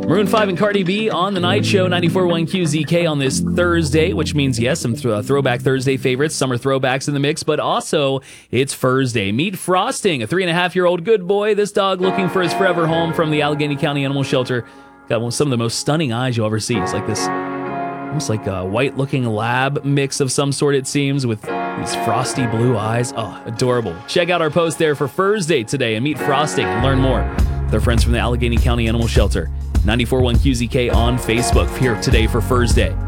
Maroon 5 and Cardi B on The Night Show, 94.1 QZK on this Thursday, which means, yes, some Throwback Thursday favorites, summer throwbacks in the mix, but also it's Thursday. Meet Frosting, a 3.5-year-old good boy. This dog looking for his forever home from the Allegheny County Animal Shelter. Got some of the most stunning eyes you'll ever see. It's like this, almost like a white-looking lab mix of some sort, it seems, with these frosty blue eyes. Oh, adorable. Check out our post there for Thursday today and meet Frosting and learn more. They're friends from the Allegheny County Animal Shelter. 94.1 QZK on Facebook here today for Thursday.